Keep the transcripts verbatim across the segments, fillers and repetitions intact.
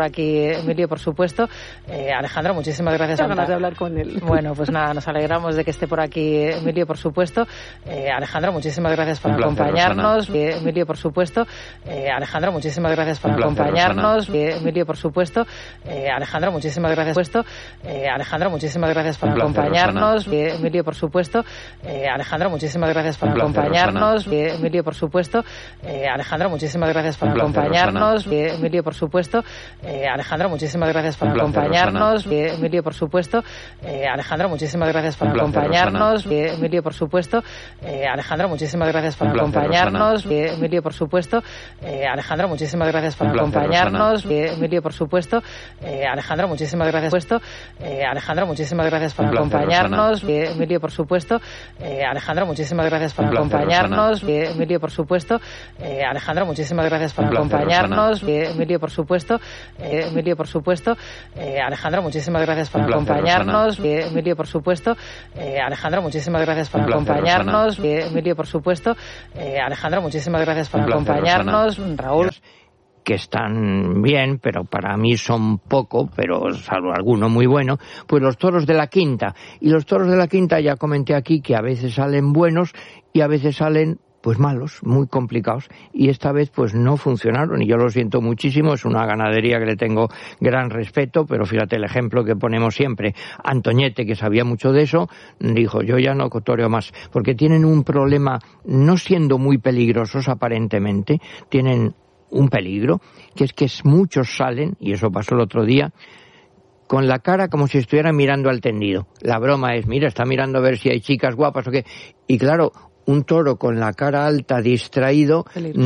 Aquí Emilio, por supuesto. Eh, Alejandro, muchísimas gracias. Tengo ganas de hablar con él. Bueno, pues nada, nos alegramos de que esté por aquí Emilio, por supuesto. Eh, Alejandro, muchísimas gracias por placer, acompañarnos. Eh, Emilio, por supuesto. Eh, Alejandro, muchísimas gracias por placer, acompañarnos. Eh, Emilio, por supuesto. Eh, Alejandro, muchísimas gracias por supuesto. Eh, Alejandro, muchísimas gracias por placer, acompañarnos. Eh, Emilio, por supuesto. Eh, Alejandro, muchísimas gracias por placer, acompañarnos. Eh, Emilio, por supuesto. Eh, Alejandro, muchísimas gracias por placer, acompañarnos. Eh, Emilio, por supuesto. Eh, Alejandro, muchísimas gracias por placer, acompañarnos. Eh, Emilio, por supuesto. Eh, Alejandro, muchísimas gracias por placer, acompañarnos. Eh, Emilio, por supuesto. Eh, Alejandro, muchísimas gracias por placer, acompañarnos. Eh, Emilio, por supuesto. Eh, Alejandro, muchísimas gracias por placer, acompañarnos. Eh, Emilio, por supuesto. Eh, Alejandro, muchísimas gracias por supuesto. Eh, Alejandro, muchísimas gracias por placer, acompañarnos. Eh, Emilio, por supuesto. Eh, Alejandro, muchísimas gracias por placer, acompañarnos. Eh, Emilio, por supuesto. Eh, Alejandro, muchísimas gracias por placer, acompañarnos. Eh, Emilio, por supuesto. Eh, Emilio, por supuesto. Eh, Alejandro, muchísimas gracias por placer, acompañarnos. Eh, Emilio, por supuesto. Eh, Alejandro, muchísimas gracias por placer, acompañarnos. Eh, Emilio, por supuesto. Eh, Alejandro, muchísimas gracias por placer, acompañarnos. Raúl. Que están bien, pero para mí son poco, pero salvo alguno muy bueno, pues los toros de la Quinta. Y los toros de la Quinta ya comenté aquí que a veces salen buenos y a veces salen pues malos, muy complicados, y esta vez pues no funcionaron, y yo lo siento muchísimo. Es una ganadería que le tengo gran respeto, pero fíjate el ejemplo que ponemos siempre. Antoñete, que sabía mucho de eso, dijo, yo ya no toreo más, porque tienen un problema, no siendo muy peligrosos aparentemente, tienen un peligro, que es que muchos salen, y eso pasó el otro día, con la cara como si estuvieran mirando al tendido. La broma es, mira, está mirando a ver si hay chicas guapas o qué, y claro, un toro con la cara alta, distraído,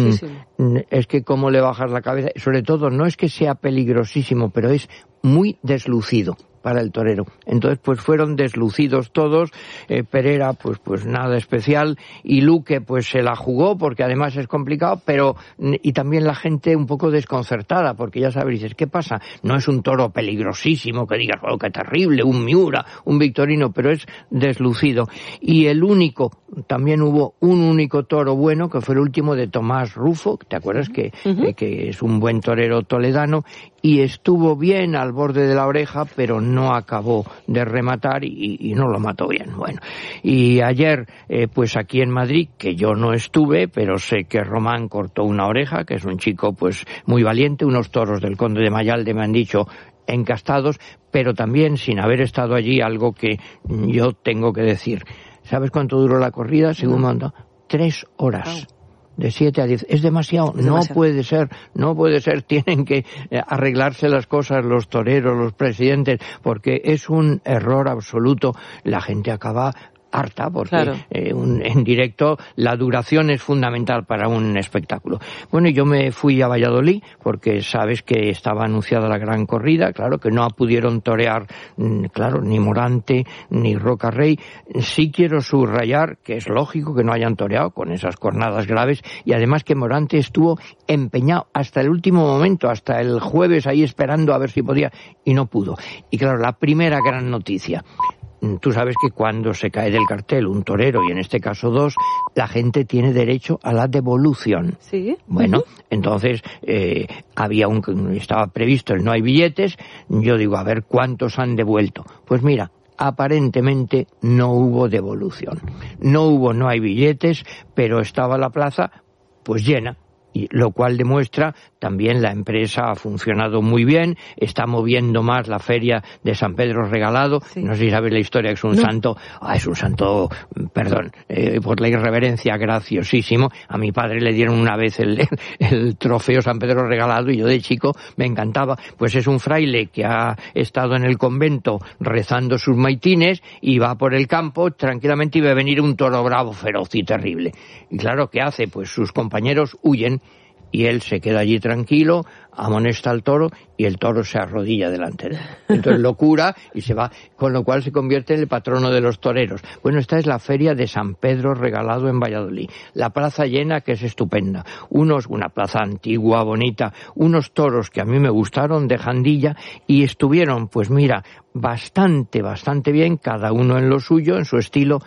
mm, es que cómo le bajas la cabeza. Sobre todo, no es que sea peligrosísimo, pero es muy deslucido para el torero. Entonces, pues fueron deslucidos todos. eh, Pereira, pues pues nada especial, y Luque, pues se la jugó, porque además es complicado, pero, y también la gente un poco desconcertada, porque ya sabéis, dices, ¿qué pasa? No es un toro peligrosísimo, que digas, oh, qué terrible, un Miura, un Victorino, pero es deslucido. Y el único, también hubo un único toro bueno, que fue el último de Tomás Rufo, ¿te acuerdas? Que, uh-huh. eh, que es un buen torero toledano, y estuvo bien al borde de la oreja, pero no acabó de rematar y, y no lo mató bien. Bueno, y ayer, eh, pues aquí en Madrid, que yo no estuve, pero sé que Román cortó una oreja, que es un chico pues muy valiente, unos toros del Conde de Mayalde me han dicho encastados, pero también sin haber estado allí, algo que yo tengo que decir. ¿Sabes cuánto duró la corrida? Según me han dado, tres horas. De siete a diez. Es demasiado. Es demasiado. No puede ser, no puede ser. Tienen que eh, arreglarse las cosas los toreros, los presidentes, porque es un error absoluto. La gente acaba harta, porque claro. eh, un, en directo la duración es fundamental para un espectáculo. Bueno, yo me fui a Valladolid, porque sabes que estaba anunciada la gran corrida, claro, que no pudieron torear, claro, ni Morante, ni Roca Rey. Sí quiero subrayar que es lógico que no hayan toreado con esas cornadas graves, y además que Morante estuvo empeñado hasta el último momento, hasta el jueves ahí esperando a ver si podía, y no pudo. Y claro, la primera gran noticia. Tú sabes que cuando se cae del cartel un torero, y en este caso dos, la gente tiene derecho a la devolución. Sí. Bueno, uh-huh. entonces eh, había un, estaba previsto el no hay billetes. Yo digo, a ver cuántos han devuelto. Pues mira, aparentemente no hubo devolución. No hubo no hay billetes, pero estaba la plaza pues llena. Y lo cual demuestra también la empresa ha funcionado muy bien, está moviendo más la feria de San Pedro Regalado. Sí. No sé si sabes la historia, que es un no. santo, ah, es un santo, perdón, eh, por la irreverencia, graciosísimo. A mi padre le dieron una vez el, el, el trofeo San Pedro Regalado, y yo de chico me encantaba. Pues es un fraile que ha estado en el convento rezando sus maitines, y va por el campo tranquilamente, y ve venir un toro bravo, feroz y terrible. Y claro, ¿qué hace? Pues sus compañeros huyen, y él se queda allí tranquilo, amonesta al toro, y el toro se arrodilla delante de él. Entonces lo cura y se va, con lo cual se convierte en el patrono de los toreros. Bueno, esta es la feria de San Pedro Regalado en Valladolid. La plaza llena, que es estupenda. Unos, una plaza antigua, bonita, unos toros que a mí me gustaron de Jandilla, y estuvieron, pues mira, bastante, bastante bien, cada uno en lo suyo, en su estilo.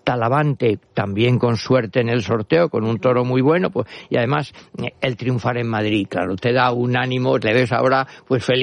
Talavante también con suerte en el sorteo, con un toro muy bueno, pues, y además el triunfar en Madrid, claro, te da un ánimo, le ves ahora pues feliz.